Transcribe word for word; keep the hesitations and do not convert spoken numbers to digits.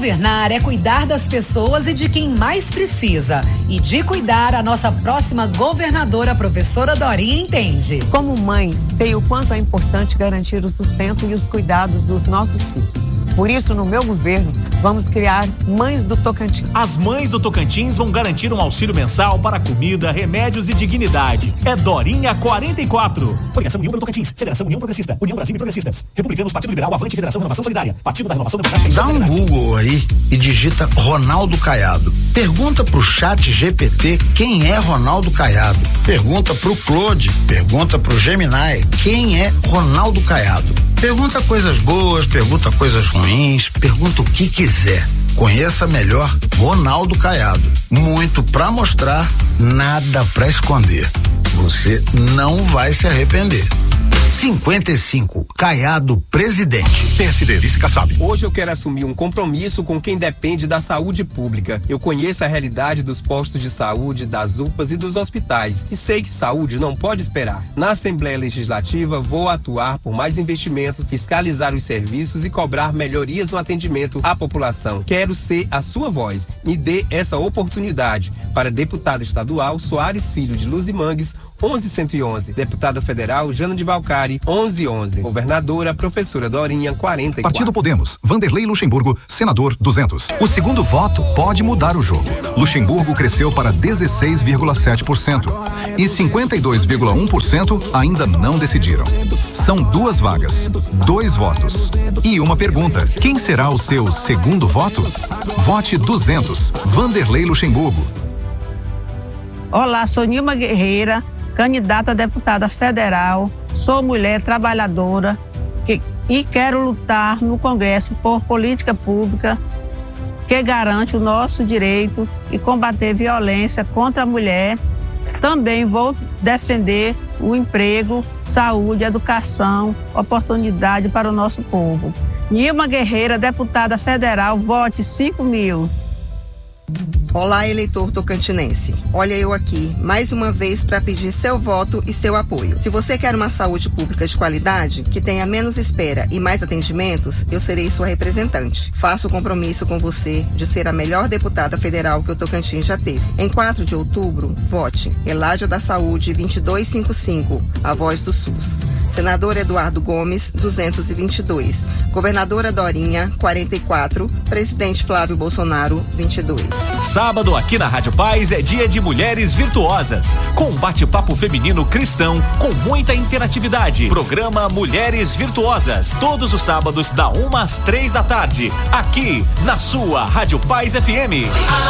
Governar é cuidar das pessoas e de quem mais precisa. E de cuidar, a nossa próxima governadora, professora Dorinha, entende. Como mãe, sei o quanto é importante garantir o sustento e os cuidados dos nossos filhos. Por isso, no meu governo, vamos criar Mães do Tocantins. As Mães do Tocantins vão garantir um auxílio mensal para comida, remédios e dignidade. É Dorinha quarenta e quatro. Federação União pelo Tocantins, Federação União Progressista, União Brasil e Progressistas, Republicanos, Partido Liberal, Avante, Federação Renovação Solidária, Partido da Renovação Democrática. Dá um Google aí e digita Ronaldo Caiado. Pergunta pro chat G P T quem é Ronaldo Caiado. Pergunta pro Claude, pergunta pro Gemini quem é Ronaldo Caiado. Pergunta coisas boas, pergunta coisas ruins, pergunta o que quiser. Conheça melhor Ronaldo Caiado. Muito pra mostrar, nada pra esconder. Você não vai se arrepender. cinquenta e cinco, Caiado presidente. P S D, vice Kassab. Hoje eu quero assumir um compromisso com quem depende da saúde pública. Eu conheço a realidade dos postos de saúde, das U P As e dos hospitais. E sei que saúde não pode esperar. Na Assembleia Legislativa, vou atuar por mais investimentos, fiscalizar os serviços e cobrar melhorias no atendimento à população. Quero ser a sua voz. Me dê essa oportunidade. Para deputado estadual, Soares Filho de Luzimangues, onze cento e onze. Deputada federal, Jana de Valcari, onze onze. Governadora, professora Dorinha, quarenta e quatro. Partido Podemos, Vanderlei Luxemburgo, senador, duzentos. O segundo voto pode mudar o jogo. Luxemburgo cresceu para dezesseis vírgula sete por cento e cinquenta e dois vírgula um por cento ainda não decidiram. São duas vagas, dois votos e uma pergunta. Quem será o seu segundo voto? Vote duzentos, Vanderlei Luxemburgo. Olá, sou Nilma Guerreira, candidata a deputada federal, sou mulher trabalhadora que, e quero lutar no Congresso por política pública que garante o nosso direito e combater violência contra a mulher. Também vou defender o emprego, saúde, educação, oportunidade para o nosso povo. Nilma Guerreira, deputada federal, vote cinco mil. Olá, eleitor tocantinense. Olha eu aqui, mais uma vez, para pedir seu voto e seu apoio. Se você quer uma saúde pública de qualidade, que tenha menos espera e mais atendimentos, eu serei sua representante. Faço o compromisso com você de ser a melhor deputada federal que o Tocantins já teve. Em quatro de outubro, vote Eládia da Saúde vinte e dois cinquenta e cinco, a voz do SUS. Senador Eduardo Gomes, duzentos e vinte e dois. Governadora Dorinha, quarenta e quatro. Presidente Flávio Bolsonaro, vinte e dois. Sábado aqui na Rádio Paz é dia de Mulheres Virtuosas, com um bate-papo feminino cristão com muita interatividade. Programa Mulheres Virtuosas, todos os sábados da uma às três da tarde, aqui na sua Rádio Paz F M.